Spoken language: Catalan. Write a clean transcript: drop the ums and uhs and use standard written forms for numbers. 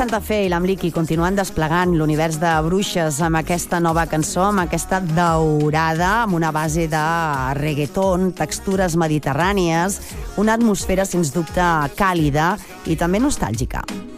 Santa Fe i l'Amliki continuen desplegant l'univers de Bruixes amb aquesta nova cançó, amb aquesta daurada, amb una base de reggaeton, textures mediterrànies, una atmosfera, sens dubte, càlida i també nostàlgica.